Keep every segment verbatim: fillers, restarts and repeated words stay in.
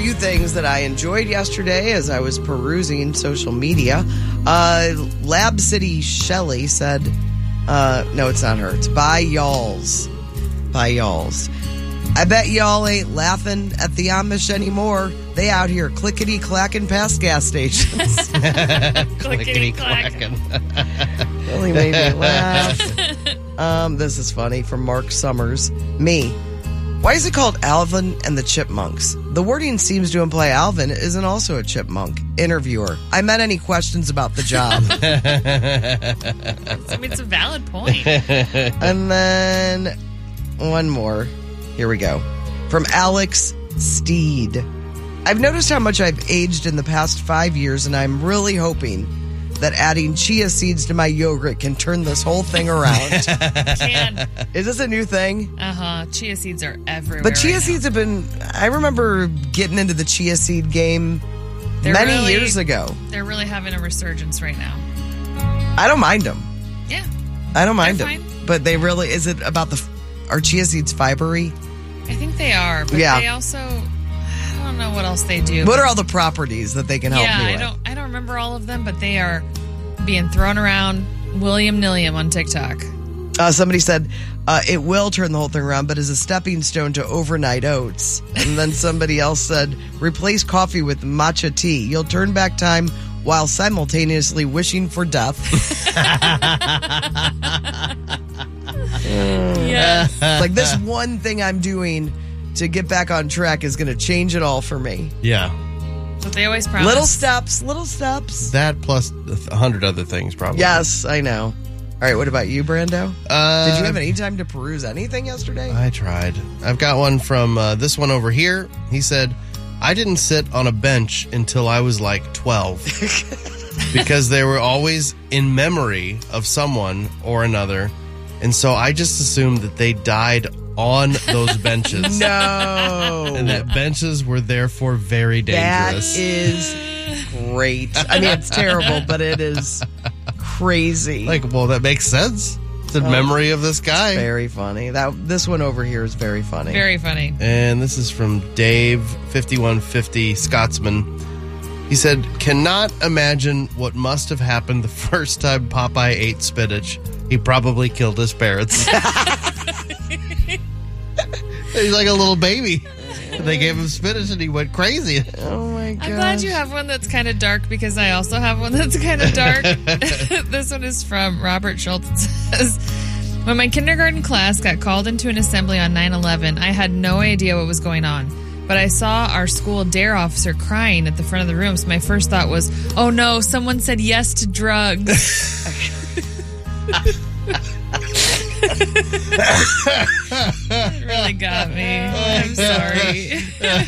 few things that I enjoyed yesterday as I was perusing social media. Uh, Lab City Shelley said, uh, no, it's not her. It's by y'alls. By y'alls. I bet y'all ain't laughing at the Amish anymore. They out here clickety-clacking past gas stations. Clickety-clacking. Really made me laugh. Um, this is funny from Mark Summers. Me. Why is it called Alvin and the Chipmunks? The wording seems to imply Alvin isn't also a chipmunk. Interviewer. I meant any questions about the job. I mean, it's a valid point. And then one more. Here we go. From Alex Steed. I've noticed how much I've aged in the past five years, and I'm really hoping that adding chia seeds to my yogurt can turn this whole thing around. Can. Is this a new thing? Uh-huh. Chia seeds are everywhere. But chia right seeds now. have been... I remember getting into the chia seed game They're many really- years ago. They're really having a resurgence right now. I don't mind them. Yeah. I don't mind They're them. fine. But they really... Is it about the... Are chia seeds fibery? I think they are, but Yeah. they also... I don't know what else they do. What are all the properties that they can help yeah, me I with? don't I don't remember all of them, but they are being thrown around william-nilliam on TikTok. Uh, somebody said uh, it will turn the whole thing around, but as a stepping stone to overnight oats. And then somebody else said, replace coffee with matcha tea. You'll turn back time while simultaneously wishing for death. Yes. It's like this one thing I'm doing to get back on track is going to change it all for me. Yeah. But they always promise. Little steps, little steps. That plus a hundred other things, probably. Yes, I know. All right, what about you, Brando? Uh, Did you have any time to peruse anything yesterday? I tried. I've got one from uh, this one over here. He said, I didn't sit on a bench until I was like twelve because they were always in memory of someone or another. And so I just assumed that they died on those benches. No. And that benches were therefore very dangerous. That is great. I mean, it's terrible, but it is crazy. Like, well, that makes sense. It's in Oh, memory of this guy. Very funny. That This one over here is very funny. Very funny. And this is from Dave, fifty-one fifty, Scotsman. He said, cannot imagine what must have happened the first time Popeye ate spinach. He probably killed his parents. He's like a little baby. They gave him spinach and he went crazy. Oh, my God. I'm glad you have one that's kind of dark because I also have one that's kind of dark. This one is from Robert Schultz. It says, when my kindergarten class got called into an assembly on nine eleven, I had no idea what was going on. But I saw our school dare officer crying at the front of the room. So my first thought was, oh no, someone said yes to drugs. It really got me. I'm sorry.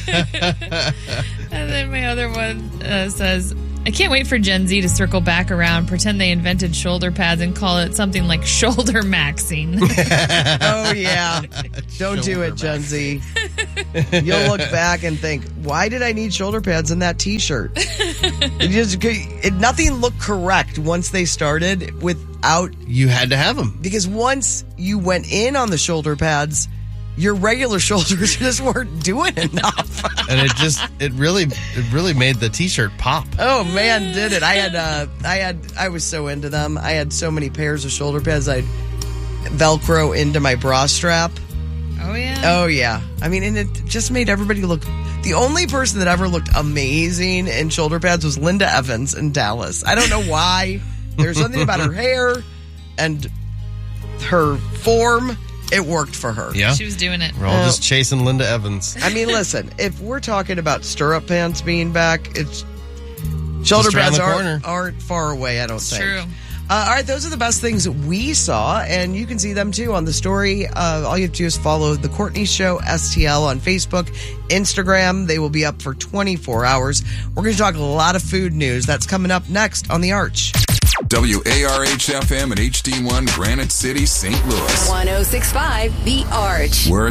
And then my other one uh, says, I can't wait for Gen Z to circle back around, pretend they invented shoulder pads and call it something like shoulder maxing. Oh, yeah. Don't do it, Gen Z. You'll look back and think, why did I need shoulder pads in that T-shirt? It just, it, nothing looked correct once they started without... You had to have them. Because once you went in on the shoulder pads, your regular shoulders just weren't doing enough. And it just, it really, it really made the T-shirt pop. Oh man, did it! I had, uh, I had, I was so into them. I had so many pairs of shoulder pads. I'd Velcro into my bra strap. Oh, yeah? Oh yeah. I mean, and it just made everybody look. The only person that ever looked amazing in shoulder pads was Linda Evans in Dallas. I don't know why. There's something about her hair and her form. It worked for her. Yeah. She was doing it. We're all just chasing Linda Evans. I mean, listen, if we're talking about stirrup pants being back, it's shoulder Just around pads the aren't, corner. aren't far away, I don't It's think. true. Uh, all right, those are the best things we saw, and you can see them too on the story. Uh, all you have to do is follow The Courtney Show, S T L, on Facebook, Instagram. They will be up for twenty-four hours. We're going to talk a lot of food news. That's coming up next on The Arch. W A R H F M and H D one Granite City, Saint Louis. one oh six point five The Arch. We're